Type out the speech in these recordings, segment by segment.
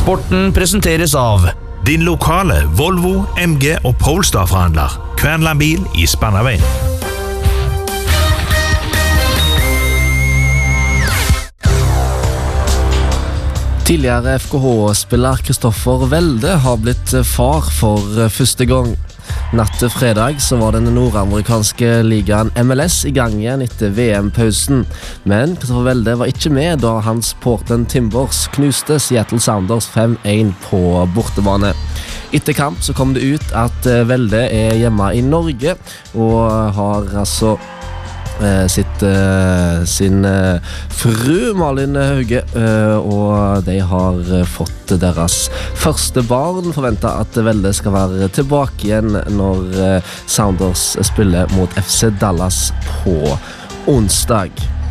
Sporten presenteres av din lokale Volvo, MG og Polestar-forhandler. Kvernland bil i Spannaveien. Tidligere FKH-spiller Kristoffer Welde har blitt far for første gang. Natt til fredag så var den nordamerikanske ligaen MLS i gang igjen etter VM-pausen. Men Kristoffer Welde var ikke med da hans Portland Timbers knuste Seattle Sounders 5-1 på bortebane. Etter kamp så kom det ut at Welde er hjemme i Norge og har altså sin fru Malin Hauge, og de har fått deres første barn. Forventet at Welde skal være tilbake igjen når Sounders spiller mot FC Dallas på onsdag.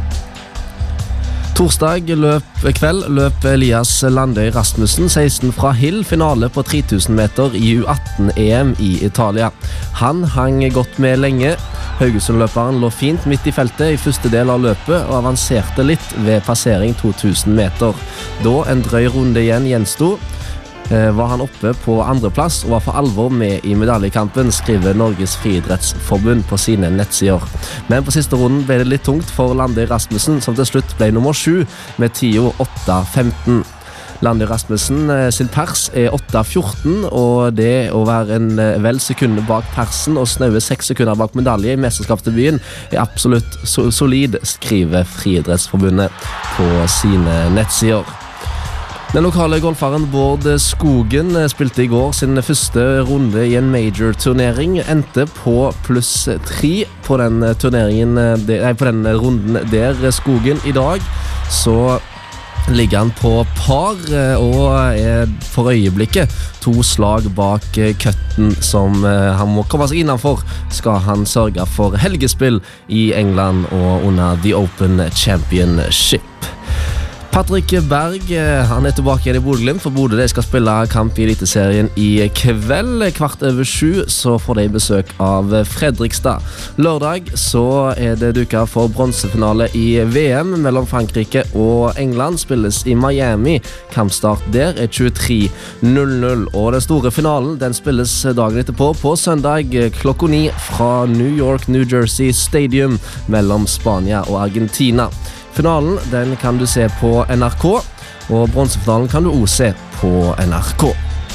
Torsdag kveld løp Elias Landøy Rasmussen 16 fra Hill finale på 3000 meter i U18-EM i Italia. Han hang godt med lenge. Haugesund-løperen lå fint midt i feltet i første del av løpet og avanserte litt ved passering 2000 meter. Da en drøy runde igjen gjenstod, var han oppe på andreplass og var for alvor med i medaljekampen, skriver Norges Friidrettsforbund på sine nettsider. Men på siste runden ble det litt tungt for Landøy Rasmussen, som til slutt ble nummer 7 med 10:08:15. Landøy Rasmussen sin pers er 8:14, og det å være en vel sekund bak persen og snaue 6 sekunder bak medalje i mesterskapsdebuten er absolutt solid, skriver Friidrettsforbundet på sine nettsider. Den lokale golferen Bård Skogen spilte i går sin første runde i en major-turnering, endte på +3 på den på den runden der. Skogen i dag så ligger han på par og er for øyeblikket 2 slag bak cutten som han må komme seg innenfor, skal han sørge for helgespill i England og under The Open Championship. Patrick Berg, han er tilbake igjen i Bodø-Glimt, for Bodø de skal spille kamp i Eliteserien i kveld. 7:15 så får de besøk av Fredrikstad. Lørdag så er det duket for bronsefinale i VM mellom Frankrike og England, spilles i Miami. Kampstart der er 23:00, og den store finalen den spilles dagen etterpå på søndag klokka 9 fra New York, New Jersey Stadium mellom Spania og Argentina. Finalen den kan du se på NRK, og bronsefinalen kan du også se på NRK.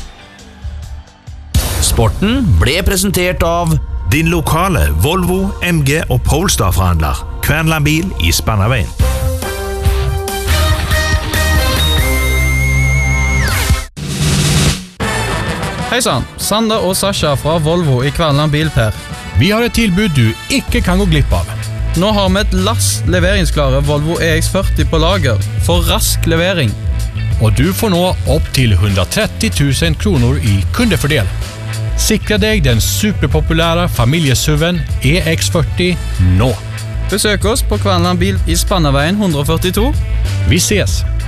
Sporten ble presentert av din lokale Volvo, MG og Polestar-forhandler. Kvernland bil i Spannaveien. Hei sann, Sander og Sasha fra Volvo i Kvernland bil, Per. Vi har et tilbud du ikke kan gå glipp av. Nå har vi et lass leveringsklare Volvo EX40 på lager for rask levering. Og du får nå opp til 130 000 kroner i kundefordel. Sikre deg den superpopulære familiesuven EX40 nå. Besøk oss på Kvernland bil i Spannaveien 142. Vi ses!